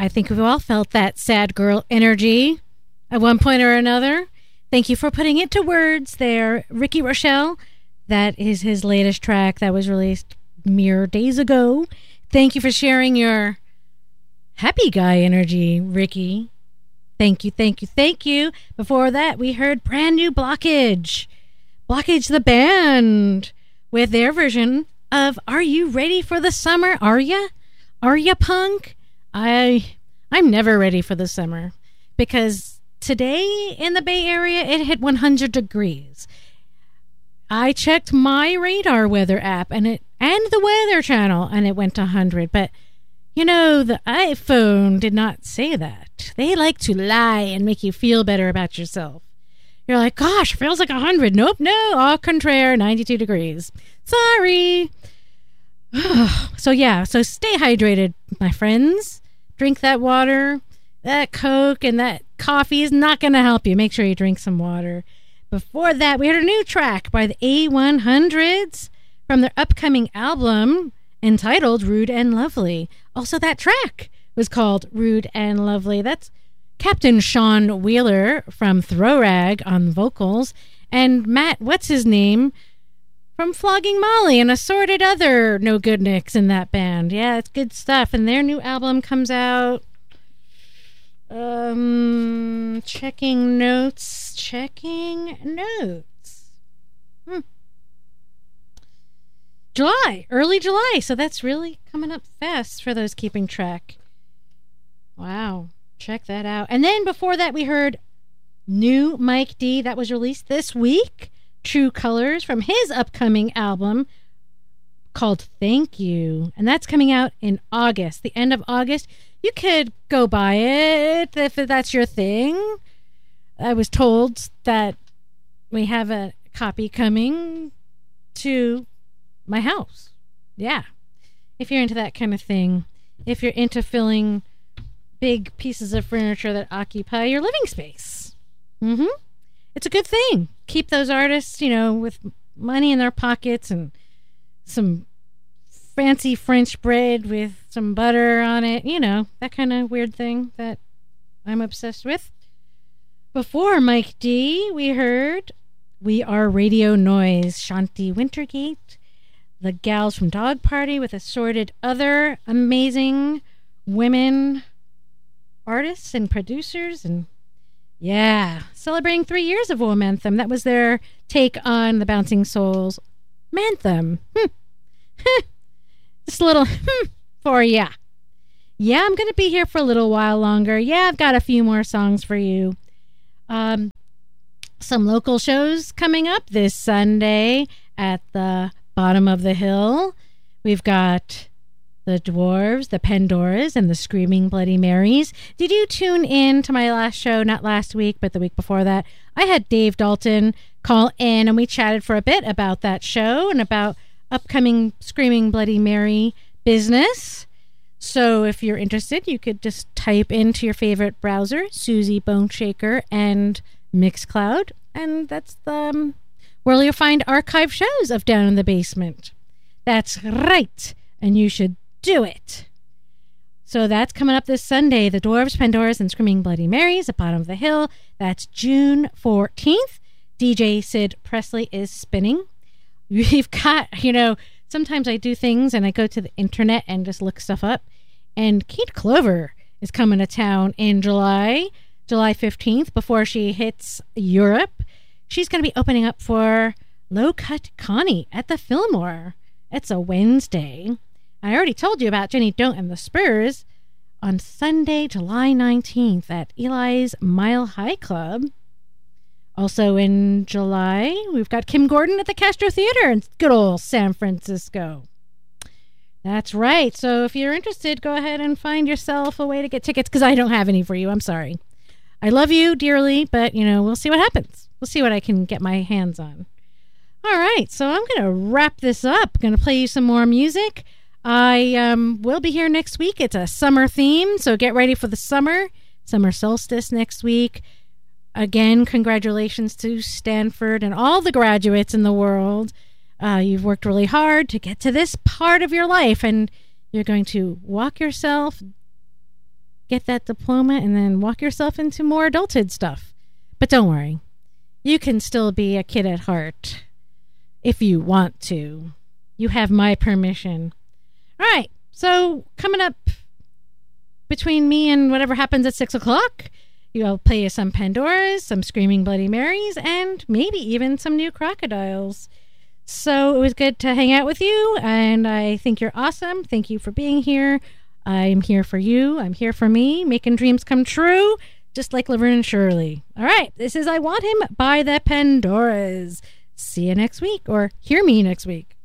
I think we've all felt that sad girl energy at one point or another. Thank you for putting it to words there, Ricky Rochelle. That is his latest track that was released mere days ago. Thank you for sharing your happy guy energy, Ricky. Thank you, thank you, thank you. Before that, we heard brand new Blockage. Blockage the band with their version of Are You Ready for the Summer? Are ya? Are ya, punk? I'm never ready for the summer because today in the Bay Area, it hit 100 degrees. I checked my radar weather app and the Weather Channel, and it went to 100. But, you know, the iPhone did not say that. They like to lie and make you feel better about yourself. You're like, gosh, feels like 100. Nope, no, au contraire, 92 degrees. Sorry. So stay hydrated, my friends. Drink that water. That Coke and that coffee is not going to help you. Make sure you drink some water. Before that, we heard a new track by the A100s from their upcoming album entitled Rude and Lovely. Also, that track was called Rude and Lovely. That's Captain Sean Wheeler from Throw Rag on vocals, and Matt, what's his name, from Flogging Molly and assorted other no good nicks in that band. Yeah, it's good stuff. And their new album comes out. Checking notes. Early July. So that's really coming up fast for those keeping track. Wow. Check that out. And then before that, we heard new Mike D. That was released this week. True Colors from his upcoming album called Thank You. And that's coming out in August, the end of August. You could go buy it if that's your thing. I was told that we have a copy coming to my house. Yeah. If you're into that kind of thing. If you're into filling big pieces of furniture that occupy your living space. It's a good thing. Keep those artists, with money in their pockets and some fancy French bread with some butter on it, that kind of weird thing that I'm obsessed with. Before Mike D, we heard We Are Radio Noise, Shanti Wintergate, the gals from Dog Party with assorted other amazing women artists and producers, and celebrating 3 years of Womanthem. That was their take on the Bouncing Souls Manthem. Just a little for ya. Yeah, I'm going to be here for a little while longer. Yeah, I've got a few more songs for you. Some local shows coming up this Sunday at the bottom of the hill. We've got the Dwarves, the Pandoras, and the Screaming Bloody Marys. Did you tune in to my last show? Not last week, but the week before that. I had Dave Dalton call in, and we chatted for a bit about that show and about upcoming Screaming Bloody Mary business. So if you're interested, you could just type into your favorite browser, Susie Boneshaker and Mixcloud, and that's the where you'll find archive shows of Down in the Basement. That's right, and you should do it. So that's coming up this Sunday, the Dwarves, Pandoras, and Screaming Bloody Marys at Bottom of the Hill. That's June 14th. DJ Sid Presley is spinning. We've got, sometimes I do things and I go to the internet and just look stuff up. And Kate Clover is coming to town in July 15th, before she hits Europe. She's going to be opening up for Low Cut Connie at the Fillmore. It's a Wednesday. I already told you about Jenny Don't and the Spurs on Sunday, July 19th at Eli's Mile High Club. Also in July, we've got Kim Gordon at the Castro Theater in good old San Francisco. That's right. So if you're interested, go ahead and find yourself a way to get tickets, because I don't have any for you. I'm sorry. I love you dearly, but, we'll see what happens. We'll see what I can get my hands on. All right. So I'm going to wrap this up. Going to play you some more music. I will be here next week. It's a summer theme, so get ready for the summer solstice next week. Again, congratulations to Stanford and all the graduates in the world. You've worked really hard to get to this part of your life, and you're going to walk yourself, get that diploma, and then walk yourself into more adulthood stuff. But don't worry. You can still be a kid at heart if you want to. You have my permission. All right. So coming up between me and whatever happens at 6 o'clock, I'll play you some Pandoras, some Screaming Bloody Marys, and maybe even some new Crocodiles. So it was good to hang out with you, and I think you're awesome. Thank you for being here. I'm here for you. I'm here for me, making dreams come true, just like Laverne and Shirley. All right, this is I Want Him by the Pandoras. See you next week, or hear me next week.